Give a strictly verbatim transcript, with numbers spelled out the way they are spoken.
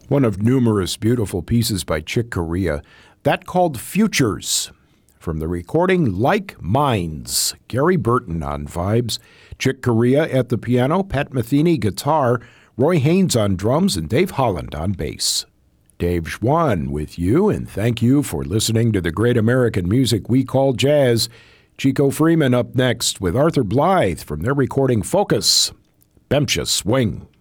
One of numerous beautiful pieces by Chick Corea, that called Futures. From the recording Like Minds, Gary Burton on vibes, Chick Corea at the piano, Pat Metheny guitar, Roy Haynes on drums, and Dave Holland on bass. Dave Schwann with you, and thank you for listening to the great American music we call jazz. Chico Freeman up next with Arthur Blythe from their recording Focus. Bemsha Swing.